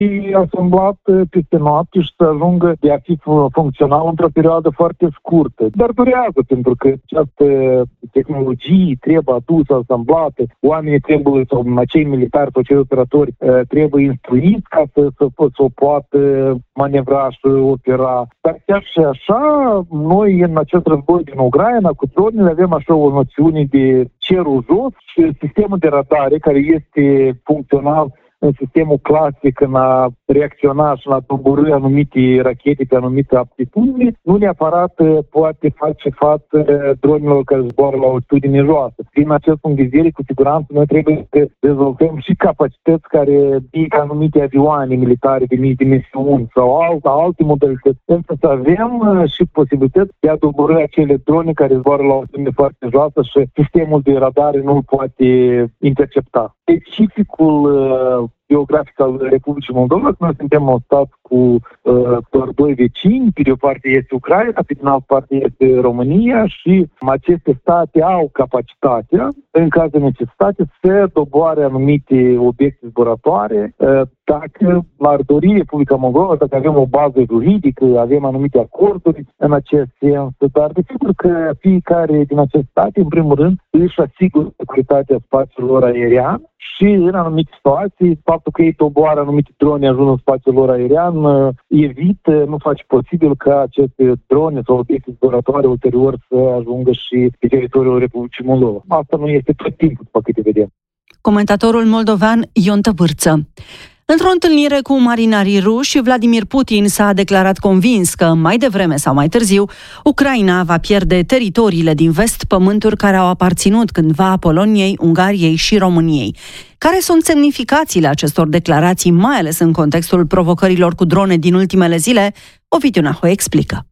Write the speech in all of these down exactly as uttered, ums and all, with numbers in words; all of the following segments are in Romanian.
asamblat peste noapte și să ajungă de a fi funcțional într-o perioadă foarte scurtă. Dar durează, pentru că această tehnologie trebuie adusă, asamblată, oamenii trebuie, sau acei militari sau cei operatori trebuie instruiți ca să, să, să o poată manevra și opera. Dar chiar și așa, noi în acest război din Ucraina cu dronele avem așa o noțiune de cerul jos și sistemul de radare care este funcțional în sistemul clasic, în a reacționa și în a doborî anumite rachete pe anumite aptitudini, nu neapărat poate face față dronelor care zboară la o altitudine joasă. Din acest punct de vedere, cu siguranță, noi trebuie să dezvoltăm și capacități care ridică anumite avioane militare de mici dimensiuni sau alte, alte modalități. Pentru să avem și posibilități de a doborî acele drone care zboară la o altitudine foarte joasă și sistemul de radare nu îl poate intercepta. Specificul uh, geografic al Republicii Moldova, noi suntem un stat cu uh, doar doi vecini, pe de o parte este Ucraina, pe de altă parte este România și aceste state au capacitatea, în caz de necesitate, să doboare anumite obiecte zburătoare. Uh, dacă ar dori Republica Moldova, dacă avem o bază juridică, avem anumite acorduri în acest sens, dar desigur că fiecare din aceste state, în primul rând, își asigură securitatea spațiilor aerian și în anumite situații, faptul că ei doboară anumite drone ajung în spațiul lor aerian, evită, nu face posibil ca aceste drone sau obiecte zburătoare ulterior să ajungă și pe teritoriul Republicii Moldova. Asta nu este tot timpul, după câte vedem. Comentatorul moldovean Ion Tăvârță. Într-o întâlnire cu marinarii ruși, Vladimir Putin s-a declarat convins că, mai devreme sau mai târziu, Ucraina va pierde teritoriile din vest, pământuri care au aparținut cândva Poloniei, Ungariei și României. Care sunt semnificațiile acestor declarații, mai ales în contextul provocărilor cu drone din ultimele zile? Ovidiu Nahoi explică.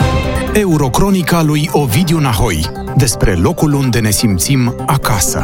Eurocronica lui Ovidiu Nahoi, despre locul unde ne simțim acasă.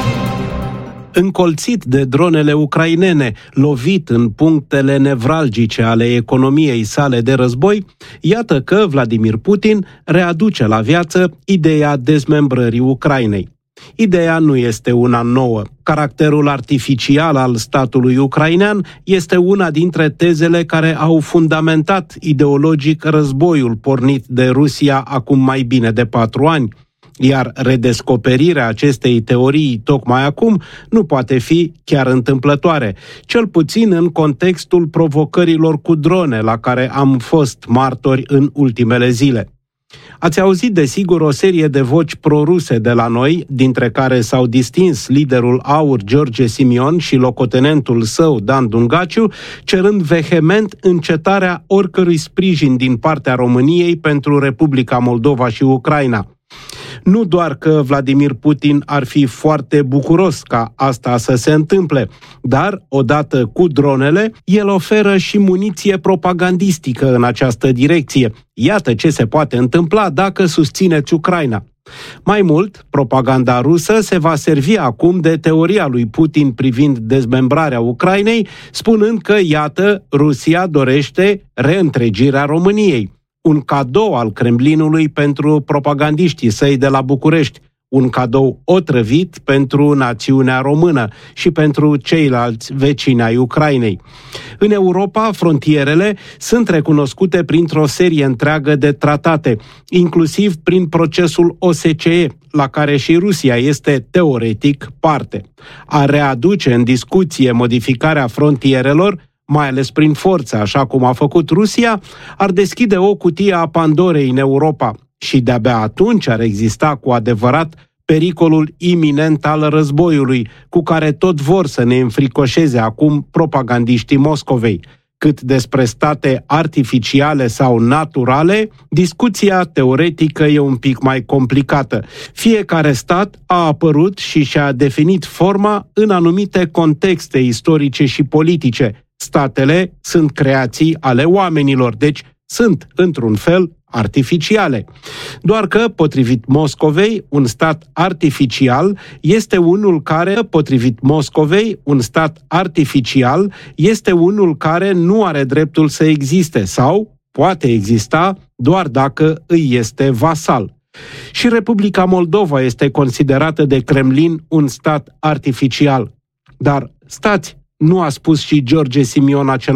Încolțit de dronele ucrainene, lovit în punctele nevralgice ale economiei sale de război, iată că Vladimir Putin readuce la viață ideea dezmembrării Ucrainei. Ideea nu este una nouă. Caracterul artificial al statului ucrainean este una dintre tezele care au fundamentat ideologic războiul pornit de Rusia acum mai bine de patru ani. Iar redescoperirea acestei teorii tocmai acum nu poate fi chiar întâmplătoare, cel puțin în contextul provocărilor cu drone la care am fost martori în ultimele zile. Ați auzit desigur o serie de voci proruse de la noi, dintre care s-au distins liderul AUR George Simion și locotenentul său Dan Dungaciu, cerând vehement încetarea oricărui sprijin din partea României pentru Republica Moldova și Ucraina. Nu doar că Vladimir Putin ar fi foarte bucuros ca asta să se întâmple, dar, odată cu dronele, el oferă și muniție propagandistică în această direcție. Iată ce se poate întâmpla dacă susțineți Ucraina. Mai mult, propaganda rusă se va servi acum de teoria lui Putin privind dezmembrarea Ucrainei, spunând că, iată, Rusia dorește reîntregirea României. Un cadou al Kremlinului pentru propagandiștii săi de la București, un cadou otrăvit pentru națiunea română și pentru ceilalți vecini ai Ucrainei. În Europa, frontierele sunt recunoscute printr-o serie întreagă de tratate, inclusiv prin procesul O S C E, la care și Rusia este teoretic parte. A readuce în discuție modificarea frontierelor, mai ales prin forță, așa cum a făcut Rusia, ar deschide o cutie a Pandorei în Europa și de-abia atunci ar exista cu adevărat pericolul iminent al războiului, cu care tot vor să ne înfricoșeze acum propagandiștii Moscovei. Cât despre state artificiale sau naturale, discuția teoretică e un pic mai complicată. Fiecare stat a apărut și și-a definit forma în anumite contexte istorice și politice. Statele sunt creații ale oamenilor, deci sunt, într-un fel, artificiale. Doar că, potrivit Moscovei, un stat artificial este unul care, potrivit Moscovei, un stat artificial este unul care nu are dreptul să existe sau poate exista doar dacă îi este vasal. Și Republica Moldova este considerată de Kremlin un stat artificial. Dar stați, nu a spus și George Simion același